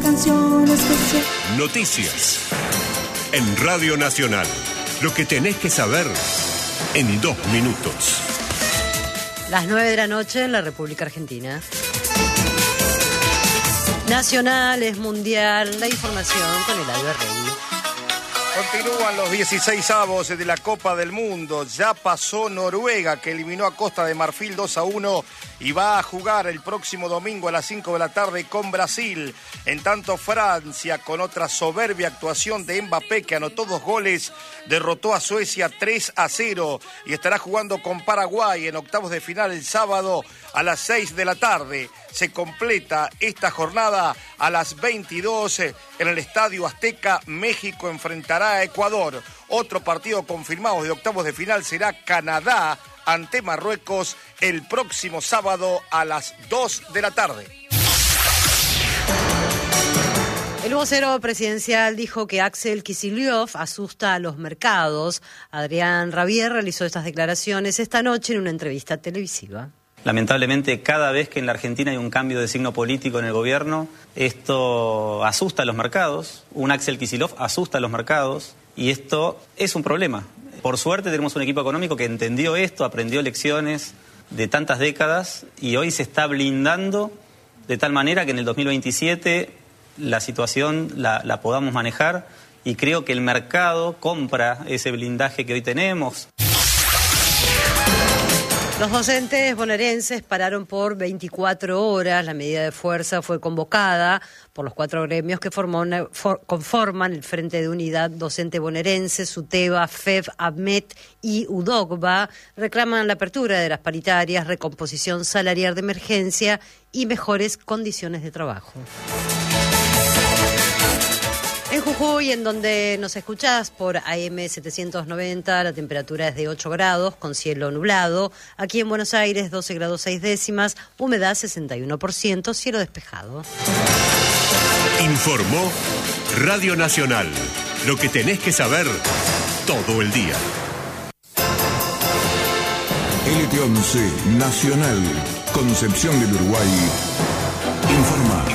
canciones que sé. Noticias en Radio Nacional. Lo que tenés que saber en 2 minutos. Las 9 de la noche en la República Argentina. Nacional es mundial, la información con Eladio Rey. Continúan los 16avos de la Copa del Mundo. Ya pasó Noruega, que eliminó a Costa de Marfil 2-1 y va a jugar el próximo domingo a las 5 de la tarde con Brasil. En tanto, Francia, con otra soberbia actuación de Mbappé, que anotó 2 goles, derrotó a Suecia 3-0 y estará jugando con Paraguay en octavos de final el sábado a las 6 de la tarde. Se completa esta jornada a las 22 en el Estadio Azteca. México enfrentará a Ecuador. Otro partido confirmado de octavos de final será Canadá ante Marruecos el próximo sábado a las 2 de la tarde. El vocero presidencial dijo que Axel Kicillof asusta a los mercados. Adrián Rabier realizó estas declaraciones esta noche en una entrevista televisiva. Lamentablemente, cada vez que en la Argentina hay un cambio de signo político en el gobierno, esto asusta a los mercados. Un Axel Kicillof asusta a los mercados y esto es un problema. Por suerte tenemos un equipo económico que entendió esto, aprendió lecciones de tantas décadas y hoy se está blindando de tal manera que en el 2027 la situación la podamos manejar y creo que el mercado compra ese blindaje que hoy tenemos. Los docentes bonaerenses pararon por 24 horas. La medida de fuerza fue convocada por los 4 gremios que conforman el Frente de Unidad Docente Bonaerense, SUTEBA, FEB, ABMET y UDOCBA. Reclaman la apertura de las paritarias, recomposición salarial de emergencia y mejores condiciones de trabajo. En Jujuy, en donde nos escuchás por AM 790, la temperatura es de 8 grados, con cielo nublado. Aquí en Buenos Aires, 12 grados 6 décimas, humedad 61%, cielo despejado. Informó Radio Nacional. Lo que tenés que saber todo el día. LT11 Nacional, Concepción del Uruguay, informa.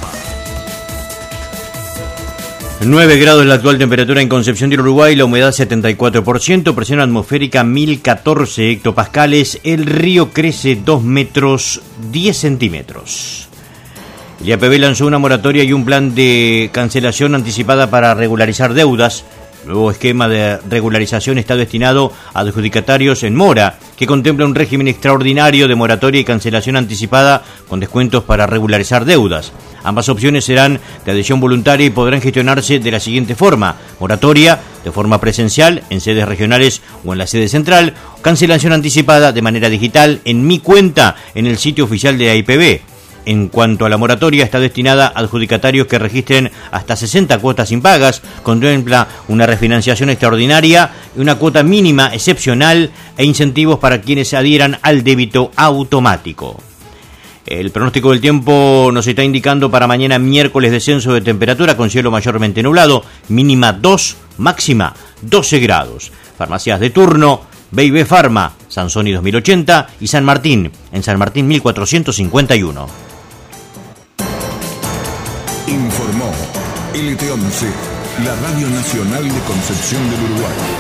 9 grados la actual temperatura en Concepción del Uruguay, la humedad 74%, presión atmosférica 1014 hectopascales, el río crece 2 metros 10 centímetros. El IAPB lanzó una moratoria y un plan de cancelación anticipada para regularizar deudas. El nuevo esquema de regularización está destinado a adjudicatarios en mora, que contempla un régimen extraordinario de moratoria y cancelación anticipada con descuentos para regularizar deudas. Ambas opciones serán de adhesión voluntaria y podrán gestionarse de la siguiente forma: moratoria de forma presencial en sedes regionales o en la sede central, cancelación anticipada de manera digital en Mi Cuenta en el sitio oficial de AIPB. En cuanto a la moratoria, está destinada a adjudicatarios que registren hasta 60 cuotas impagas, contempla una refinanciación extraordinaria y una cuota mínima excepcional e incentivos para quienes se adhieran al débito automático. El pronóstico del tiempo nos está indicando para mañana miércoles descenso de temperatura con cielo mayormente nublado, mínima 2, máxima 12 grados. Farmacias de turno: B&B Pharma, Sansoni 2080 y San Martín, en San Martín 1451. Informó LT11, la Radio Nacional de Concepción del Uruguay.